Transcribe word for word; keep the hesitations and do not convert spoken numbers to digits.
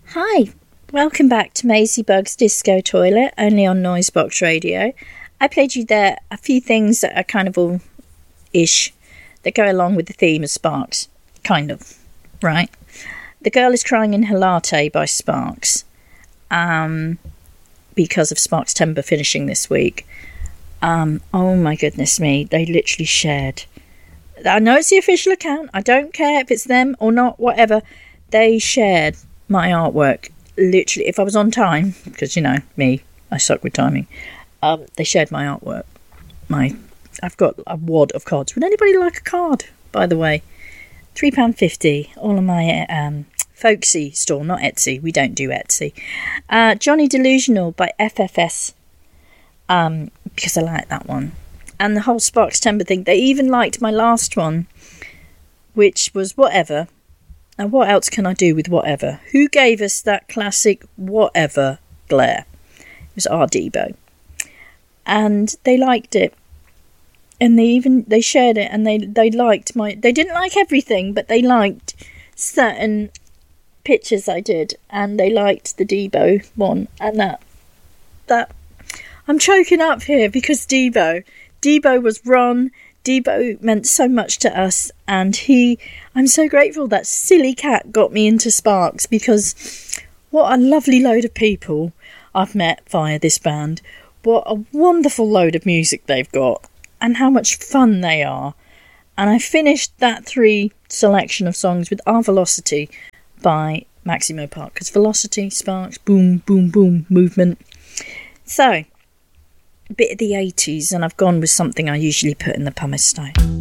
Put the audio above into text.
Hi, welcome back to Maisie Bug's Disco Toilet, only on Noisebox Radio. I played you there a few things that are kind of all-ish, that go along with the theme of Sparks. Kind of, right? The Girl is Crying in Her Latte by Sparks, um, because of Sparks Timber finishing this week. Um, oh my goodness me, they literally shared. I know it's the official account, I don't care if it's them or not, whatever. They shared my artwork, literally, if I was on time, because, you know, me, I suck with timing, um, they shared my artwork. My, I've got a wad of cards. Would anybody like a card, by the way? three pounds fifty, all of my um, folksy store, not Etsy, we don't do Etsy. Uh, Johnny Delusional by F F S, um, because I like that one. And the whole Sparks Timber thing, they even liked my last one, which was Whatever. And what else can I do with Whatever? Who gave us that classic Whatever glare? It was R. Debo. And they liked it. And they even, they shared it and they, they liked my, they didn't like everything, but they liked certain pictures I did. And they liked the Debo one. And that, that, I'm choking up here because Debo, Debo was Ron. Debo meant so much to us, and he, I'm so grateful that silly cat got me into Sparks, because what a lovely load of people I've met via this band. What a wonderful load of music they've got, and how much fun they are. And I finished that three selection of songs with Our Velocity by Maximo Park, because Velocity, Sparks, boom, boom, boom, movement. So, a bit of the eighties, and I've gone with something I usually put in the pumice stone.